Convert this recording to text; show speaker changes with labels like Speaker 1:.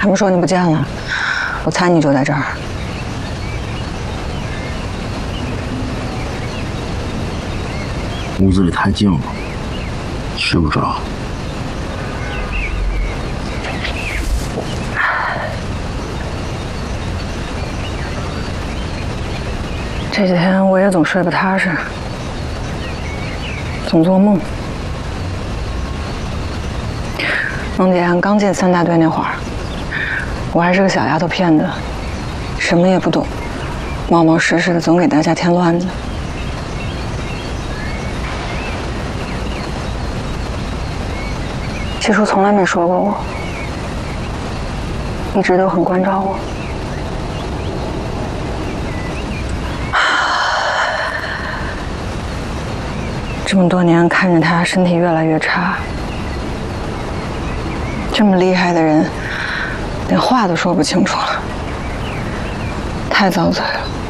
Speaker 1: 他们说你不见了，我猜你就在这儿。
Speaker 2: 屋子里太静了，睡不着。
Speaker 1: 这几天我也总睡不踏实，总做梦。孟姐俺刚进3大队那会儿，我还是个小丫头片子，什么也不懂，冒冒失失的总给大家添乱子。七叔从来没说过我，一直都很关照我。这么多年看着他身体越来越差，这么厉害的人，连话都说不清楚了，太遭罪了。